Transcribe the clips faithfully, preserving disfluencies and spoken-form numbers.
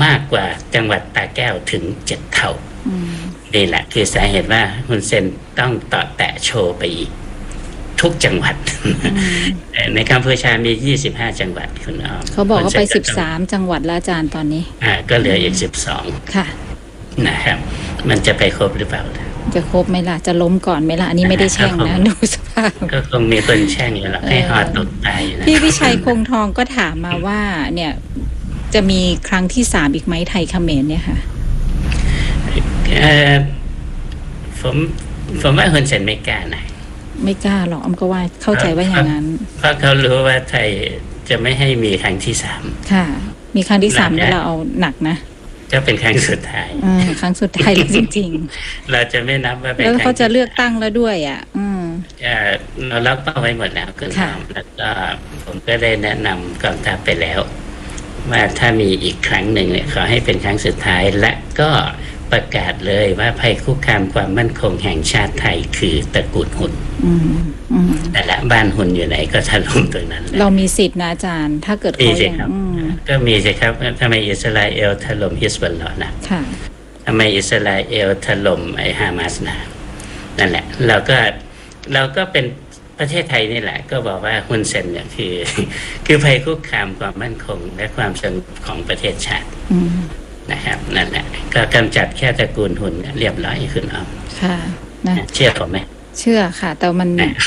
มากกว่าจังหวัดตาแก้วถึงเจ็ดเท่านี่แหละคือสาเหตุว่าฮุนเซนต้องต่อแตะโชว์ไปอีกทุกจังหวัดในกัมพูชามียี่สิบห้าจังหวัดคุณอ้อมเขาบอกว่าไปสิบสามจังหวัดแล้วอาจารย์ตอนนี้อ่าก็เหลืออีกสิบสองค่ะนะครับมันจะไปครบหรือเปล่าจะครบไหมล่ะจะล้มก่อนไหมล่ะอันนี้ไม่ได้แช่งนะดูสภาพก็คงมีคนแช่งอยู่แล้วให้หอตกตายนะพี่วิชัยคงทองก็ถามมาว่าเนี่ยจะมีครั้งที่สามอีกไหมไทยเขมรเนี่ยค่ะเออผมผมว่าฮุนเซนไม่กล้านะไม่กล้าหรอกอ้อมก็ว่าเข้าใจว่าอย่างนั้นเพราะเขารู้ว่าไทยจะไม่ให้มีครั้งที่สามค่ะมีครั้งที่สามแล้วเราเอาหนักนะจะเป็นครั้งสุดท้ายอืมครั้งสุดท้ายจริงๆเราจะไม่นับว่าเป็นแล้วเขาจะเลือกตั้งแล้วด้วยอ่ะอืมเราล็อกเป้าไว้หมดแล้วคุณทอมแล้วก็ผมก็ได้แนะนำกองทัพไปแล้วว่าถ้ามีอีกครั้งหนึ่งเนี่ยขอให้เป็นครั้งสุดท้ายและก็ประกาศเลยว่าภัยคุกคามความมั่นคงแห่งชาติไทยคือตระกูลหุ่นแต่ละบ้านหุ่นอยู่ไหนก็ถล่มตรงนั้นเรามีสิทธินะอาจารย์ถ้าเกิดเขาอย่างก็มีสิครับทำไมอิสราเอลถล่มฮิซบอลลอฮ์นะทำไมอิสราเอลถล่มไอฮามาสนะนั่นแหละเราก็เราก็เป็นประเทศไทยนี่แหละก็บอกว่าฮุนเซนเนี่ยคือคือภัยคุกคามความมั่นคงและความสงบของประเทศชาตินะครับนั่นแหละก็กำจัดแค่ตระกูลหุ่นเรียบร้อยขึ้นเอาค่ะนะเชื่อผมไหมเชื่อค่ะแต่มัน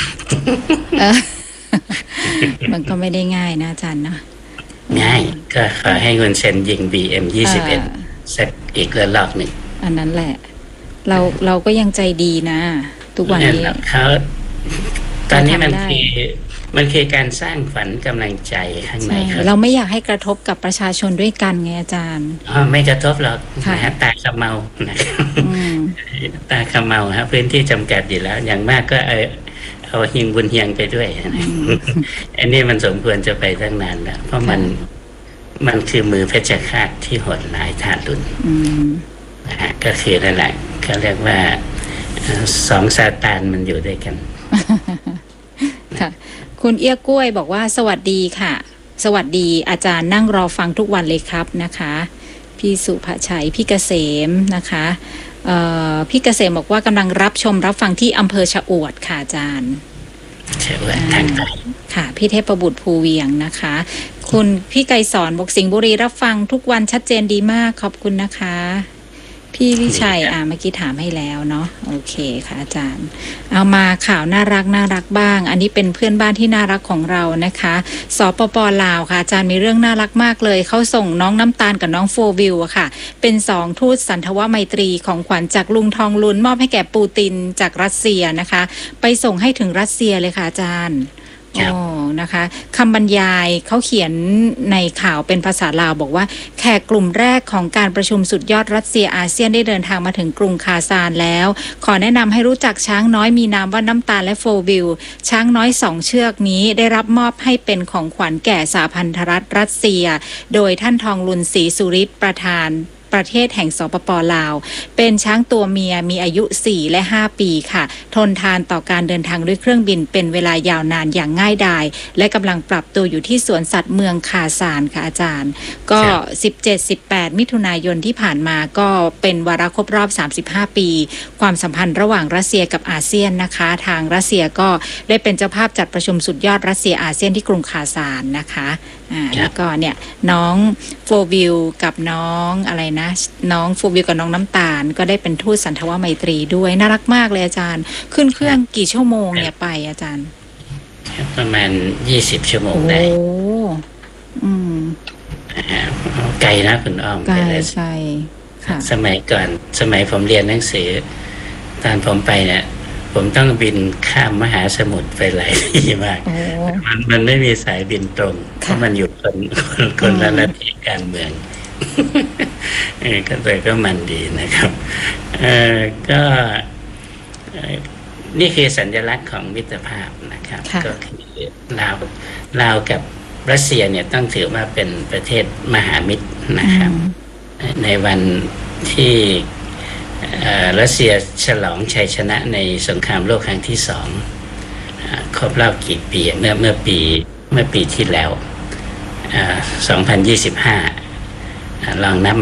มันก็ไม่ได้ง่ายนะอาจารย์นะง่ายก็ขอให้ฮุนเซนยิง บี เอ็ม ยี่สิบเอ็ดสักอีกระลอกหนึ่งอันนั้นแหละเราเราก็ยังใจดีนะทุกวันนี้เขาตอนนี้มันคือมันคือการสร้างฝันกำลังใจข้างในเราไม่อยากให้กระทบกับประชาชนด้วยกันไงอาจารย์อ๋อไม่กระทบหรอกนะฮะตาขมเมาตาขมเมาฮะพื้นที่จำกัดอยู่แล้วอย่างมากก็เอาเอาหิงบุญเฮียงไปด้วยอันนี้มันสมควรจะไปตั้งนานแล้วเพราะมันมันคือมือเพชฌฆาตที่โหดร้ายทารุณนะฮะก็คือนั่นแหละเขาเรียกว่าสองซาตานมันอยู่ด้วยกันค่ะคุณเอี้ยกล้วยบอกว่าสวัสดีค่ะสวัสดีอาจารย์นั่งรอฟังทุกวันเลยครับนะคะพี่สุภชัยพี่เกษมนะคะพี่เกษมบอกว่ากำลังรับชมรับฟังที่อำเภอชะอวดค่ะอาจารย์ชะอวดทางใต้ค่ะพี่เทพบุตรภูเวียงนะคะคุณพี่ไกรสอนบอกสิงห์บุรีรับฟังทุกวันชัดเจนดีมากขอบคุณนะคะพี่วิชัยอ่าเมื่อกี้ถามให้แล้วเนาะโอเคค่ะอาจารย์เอามาข่าวน่ารักน่ารักบ้างอันนี้เป็นเพื่อนบ้านที่น่ารักของเรานะคะสปป.ลาวค่ะอาจารย์มีเรื่องน่ารักมากเลยเขาส่งน้องน้ำตาลกับน้องโฟวิลค่ะเป็นสองทูตสันทวไมตรีของขวัญจากลุงทองลุนมอบให้แก่ปูตินจากรัสเซียนะคะไปส่งให้ถึงรัสเซียเลยค่ะอาจารย์อ๋อนะคะคำบรรยายเขาเขียนในข่าวเป็นภาษาลาวบอกว่าแขกกลุ่มแรกของการประชุมสุดยอดรัสเซียอาเซียนได้เดินทางมาถึงกรุงคาซานแล้วขอแนะนำให้รู้จักช้างน้อยมีนามว่าน้ำตาลและโฟวิลช้างน้อยสองเชือกนี้ได้รับมอบให้เป็นของขวัญแก่สหพันธรัฐรัสเซียโดยท่านทองลุนศรีสุริศประธานประเทศแห่งสปป.ลาวเป็นช้างตัวเมียมีอายุสี่และห้าปีค่ะทนทานต่อการเดินทางด้วยเครื่องบินเป็นเวลายาวนานอย่างง่ายดายและกำลังปรับตัวอยู่ที่สวนสัตว์เมืองคาซานค่ะอาจารย์ก็ สิบเจ็ด สิบแปด มิถุนายนที่ผ่านมาก็เป็นวาระครบรอบสามสิบห้าปีความสัมพันธ์ระหว่างรัสเซียกับอาเซียนนะคะทางรัสเซียก็ได้เป็นเจ้าภาพจัดประชุมสุดยอดรัสเซียอาเซียนที่กรุงคาซานนะคะอ่าแล้วก็เนี่ยน้องโฟวิลกับน้องอะไรนะน้องโฟวิลกับน้องน้ำตาลก็ได้เป็นทูตสันทวไมตรีด้วยน่ารักมากเลยอาจารย์ขึ้นเครื่องกี่ชั่วโมงเนี่ยไปอาจารย์ประมาณยี่สิบชั่วโมงได้โอ้อืมไกลนะคุณอ้อมไกลใช่ค่ะสมัยก่อนสมัยผมเรียนหนังสือตอนผมไปเนี่ยผมต้องบินข้ามมหาสมุทรไปหลายที่มากมันมันไม่มีสายบินตรงเพราะมันอยู่คนคนละระดับการเมืองก็เลยก็มันดีนะครับเออก็นี่คือสัญลักษณ์ของมิตรภาพนะครับก็คือลาวลาวกับรัสเซียเนี่ยต้องถือว่าเป็นประเทศมหามิตรนะครับในวันที่รัสเซียฉลองชัยชนะในสงครามโลกครั้งที่สองครบรอบกี่ปีเมื่อเมื่อปีเมื่อปีที่แล้วสองพันยี่สิบห้าลองนับ